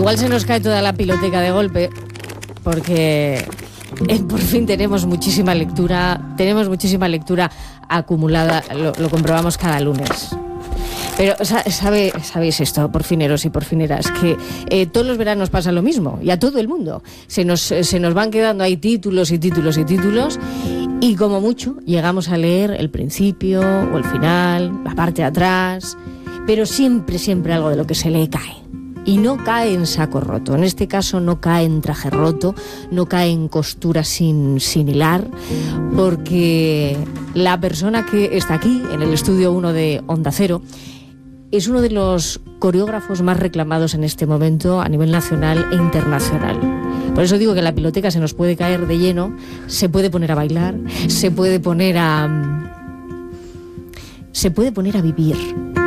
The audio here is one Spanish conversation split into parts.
Igual se nos cae toda la piloteca de golpe, porque por fin tenemos muchísima lectura acumulada, lo comprobamos cada lunes. Pero sabéis esto, porfineros y porfineras, que todos los veranos pasa lo mismo, y a todo el mundo. Se nos van quedando ahí títulos y títulos y títulos, y como mucho llegamos a leer el principio o el final, la parte de atrás, pero siempre algo de lo que se lee cae. Y no cae en saco roto, en este caso no cae en traje roto, no cae en costura sin hilar, porque la persona que está aquí, en el estudio 1 de Onda Cero, es uno de los coreógrafos más reclamados en este momento a nivel nacional e internacional. Por eso digo que la piloteca se nos puede caer de lleno, se puede poner a bailar, se puede poner a vivir.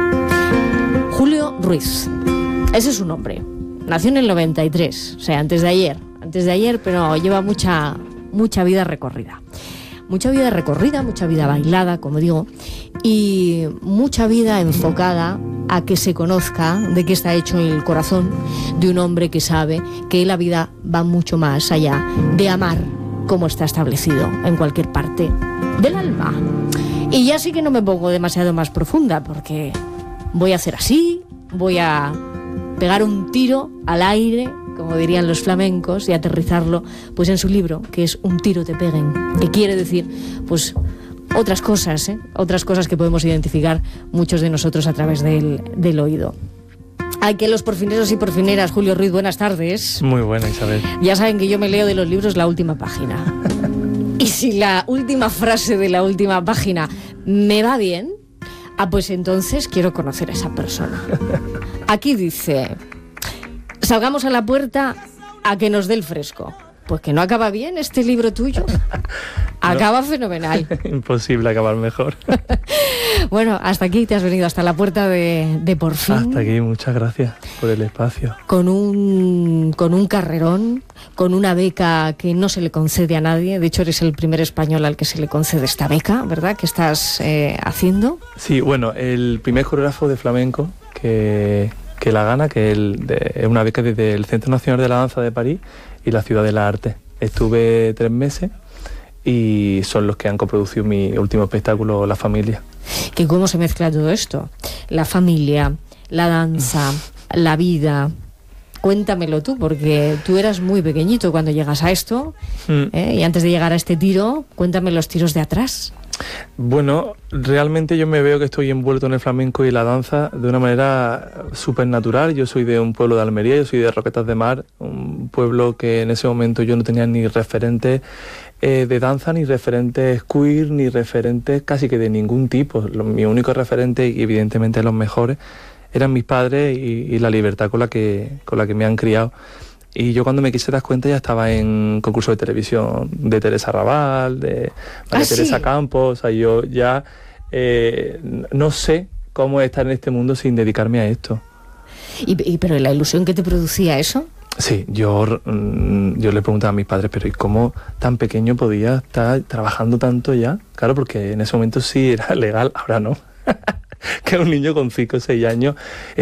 Julio Ruiz, ese es su nombre. Nació en el 93, o sea, antes de ayer, pero lleva mucha vida recorrida. Mucha vida bailada, como digo, y mucha vida enfocada a que se conozca de qué está hecho el corazón de un hombre que sabe que la vida va mucho más allá de amar como está establecido en cualquier parte del alma. Y ya sí que no me pongo demasiado más profunda, porque voy a hacer así, voy a pegar un tiro al aire, como dirían los flamencos, y aterrizarlo pues en su libro, que es Un tiro te peguen, que quiere decir pues otras cosas que podemos identificar muchos de nosotros a través del oído. Hay que los porfineros y porfineras, Julio Ruiz, buenas tardes. Muy buena, Isabel. Ya saben que yo me leo de los libros la última página. Y si la última frase de la última página me va bien, pues entonces quiero conocer a esa persona. Aquí dice: salgamos a la puerta a que nos dé el fresco. Pues que no acaba bien este libro tuyo. Acaba fenomenal. Imposible acabar mejor. Bueno, hasta aquí te has venido, hasta la puerta de por fin. Hasta aquí, muchas gracias por el espacio. Con un carrerón, con una beca que no se le concede a nadie. De hecho, eres el primer español al que se le concede esta beca, ¿verdad? ¿Qué estás haciendo? Sí, bueno, el primer coreógrafo de flamenco que la gana, que es una beca desde el Centro Nacional de la Danza de París y la Ciudad de las Artes. Estuve 3 meses y son los que han coproducido mi último espectáculo, La Familia. ¿Que cómo se mezcla todo esto? La familia, la danza, la vida. Cuéntamelo tú, porque tú eras muy pequeñito cuando llegas a esto, y antes de llegar a este tiro, cuéntame los tiros de atrás. Bueno, realmente yo me veo que estoy envuelto en el flamenco y la danza de una manera súper natural. Yo soy de un pueblo de Almería, yo soy de Roquetas de Mar, un pueblo que en ese momento yo no tenía ni referentes de danza, ni referentes queer, ni referentes casi que de ningún tipo. Mi único referente, y evidentemente los mejores, eran mis padres y la libertad con la que me han criado. Y yo cuando me quise dar cuenta ya estaba en concursos de televisión de Teresa Raval, de María Teresa Campos. O sea, yo ya no sé cómo estar en este mundo sin dedicarme a esto. ¿Pero la ilusión que te producía eso? Sí, yo le preguntaba a mis padres, pero ¿y cómo tan pequeño podía estar trabajando tanto ya? Claro, porque en ese momento sí era legal, ahora no. Que un niño con 5 o 6 años